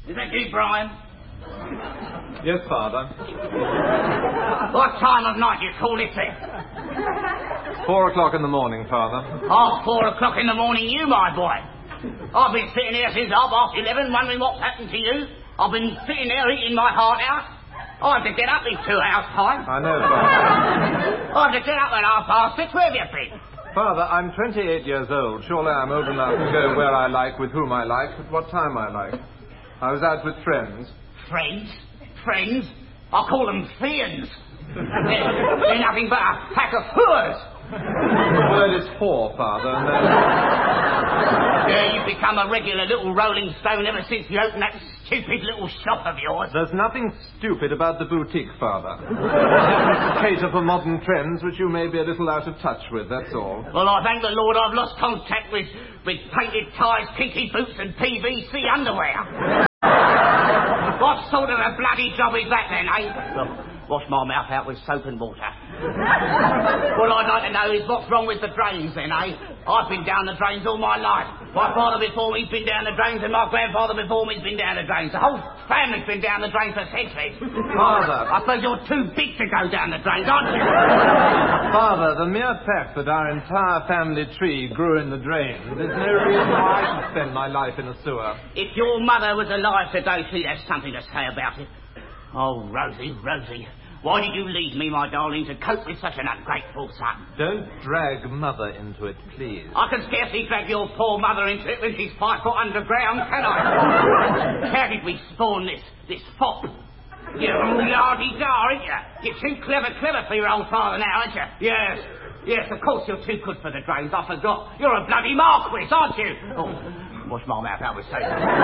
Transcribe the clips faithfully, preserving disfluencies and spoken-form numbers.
Is that you, Brian? Yes, Father. What time of night do you call it then? Four o'clock in the morning, Father. Half four o'clock in the morning, you, my boy. I've been sitting here since half past eleven, wondering what's happened to you. I've been sitting there eating my heart out. I have to get up in two hours' time. I know, Father. I have to get up at half past six. Where have you been? Father, I'm twenty-eight years old. Surely I'm old enough to go where I like, with whom I like, at what time I like. I was out with friends. Friends? Friends? I call them fiends. they're, they're nothing but a pack of whores. The word is whore, Father, and then... Yeah, you've become a regular little rolling stone ever since you opened that stupid little shop of yours. There's nothing stupid about the boutique, Father. It's cater for modern trends which you may be a little out of touch with, that's all. Well, I thank the Lord I've lost contact with, with painted ties, kinky boots and P V C underwear. What sort of a bloody job is that then, eh? Look, wash my mouth out with soap and water. What I'd like to know is what's wrong with the drains then, eh? I've been down the drains all my life. My father before me's been down the drains and my grandfather before me's been down the drains. The whole family's been down the drains for centuries. Father. I suppose you're too big to go down the drains, aren't you? Father, the mere fact that our entire family tree grew in the drains is no reason why I should spend my life in a sewer. If your mother was alive today, she'd have something to say about it. Oh, Rosie, Rosie. Why did you leave me, my darling, to cope with such an ungrateful son? Don't drag Mother into it, please. I can scarcely drag your poor mother into it when she's five foot underground, can I? How did we spawn this, this fop? You're all yardy-dar, aren't you? You're too clever, clever for your old father now, aren't you? Yes. Yes, of course you're too good for the drains. I forgot. You're a bloody marquis, aren't you? Oh, wash my mouth out with soap.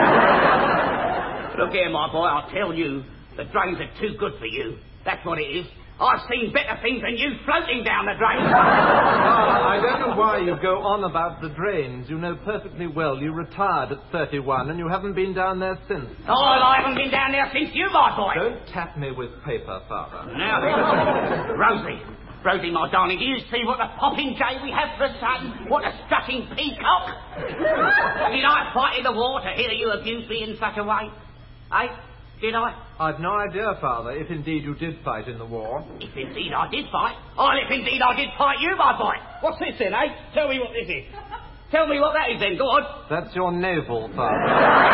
Look here, my boy, I'll tell you. The drains are too good for you. That's what it is. I've seen better things than you floating down the drain. Oh, I don't know why you go on about the drains. You know perfectly well you retired at thirty-one and you haven't been down there since. Oh, I haven't been down there since you, my boy. Don't tap me with paper, Father. Now then, Rosie. Rosie, my darling, do you see what a popping jay we have for a son? What a strutting peacock? Did I fight in the war to hear you abuse me in such a way? Eh? Did I? I've no idea, Father, if indeed you did fight in the war. If indeed I did fight? Oh, if indeed I did fight you, my boy. What's this then, eh? Tell me what this is. Tell me what that is then, go on. That's your navel, Father.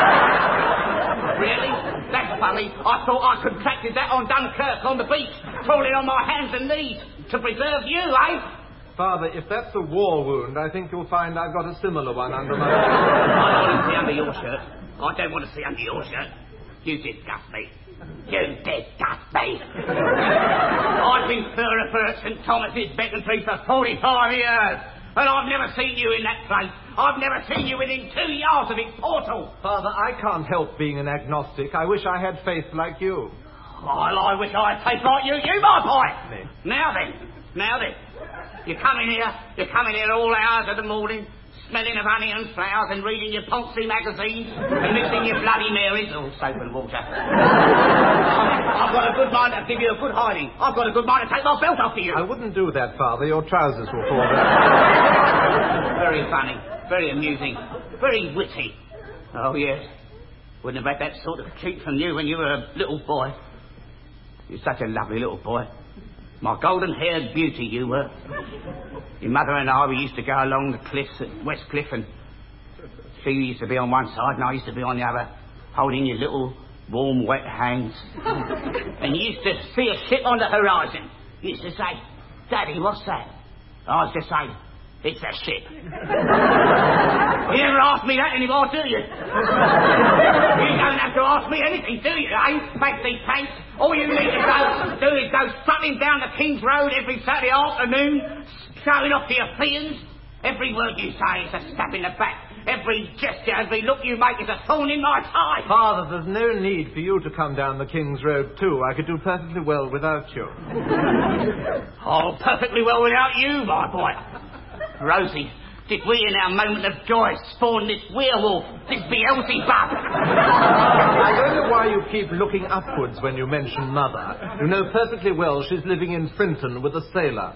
Really? That's funny. I thought I contracted that on Dunkirk on the beach, crawling on my hands and knees to preserve you, eh? Father, if that's a war wound, I think you'll find I've got a similar one under my... I don't want to see under your shirt. I don't want to see under your shirt. You disgust me. You disgust me. I've been thurifer at St Thomas's Becontree for forty-five years, and I've never seen you in that place. I've never seen you within two yards of its portal. Father, I can't help being an agnostic. I wish I had faith like you. Well, I wish I had faith like you, you, my boy. Me. Now then, now then. You come in here, you come in here all hours of the morning, smelling of honey and flowers and reading your Poncy magazines and mixing your Bloody Marys, all soap and water. I've got a good mind to give you a good hiding. I've got a good mind to take my belt off for you. I wouldn't do that, Father. Your trousers will fall down. Very funny, very amusing, very witty. Oh, yes. Wouldn't have had that sort of treat from you when you were a little boy. You're such a lovely little boy. My golden-haired beauty you were. Your mother and I, we used to go along the cliffs at Westcliff, and she used to be on one side and I used to be on the other, holding your little warm, wet hands. And you used to see a ship on the horizon. You used to say, Daddy, what's that? I was just saying, it's a ship. You never ask me that anymore, do you? You don't have to ask me anything, do you, eh? Fancy pants. All you need to go do is go strutting down the King's Road every Saturday afternoon, showing off to your fiends. Every word you say is a stab in the back. Every gesture, every look you make is a thorn in my side. Father, there's no need for you to come down the King's Road, too. I could do perfectly well without you. Oh, perfectly well without you, my boy. Rosie, did we in our moment of joy spawn this werewolf, this Beelzebub? I don't know why you keep looking upwards when you mention Mother. You know perfectly well she's living in Frinton with a sailor.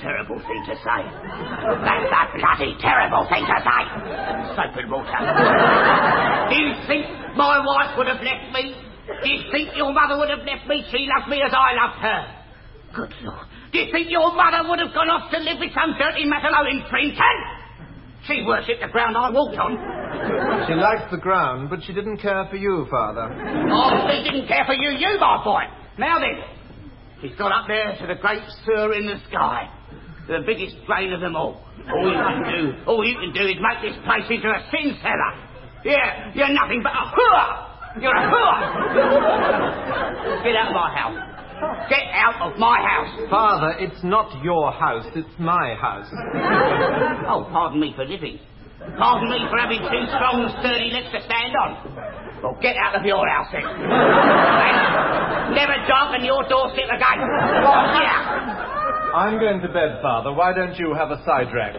terrible thing to say. That's a bloody terrible thing to say. Soap and water. Do you think my wife would have left me? Do you think your mother would have left me? She loved me as I loved her. Good Lord. Do you think your mother would have gone off to live with some dirty Matalo in Frinton? She worshipped the ground I walked on. She liked the ground, but she didn't care for you, Father. Oh, she didn't care for you, you, my boy. Now then, she's gone up there to the great sewer in the sky, the biggest drain of them all. All you can do, all you can do is make this place into a sin cellar. Yeah, you're nothing but a hooah. You're a hooah. Get out of my house. Get out of my house. Father, it's not your house, it's my house. Oh, pardon me for living. Pardon me for having two strong, sturdy legs to stand on. Well, get out of your house then. And never darken your doorstep again. Well, get out. I'm going to bed, Father. Why don't you have a Sidrax?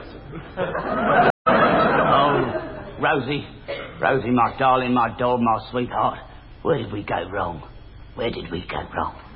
Oh, Rosie. Rosie, my darling, my doll, my sweetheart. Where did we go wrong? Where did we go wrong?